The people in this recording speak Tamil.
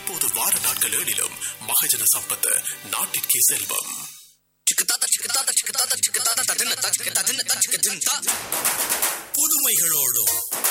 இப்போது வார நாட்கள் ஏழிலும் மகஜன சம்பத் நாட்டிற்கே செல்வம். புதுமைகளோடும்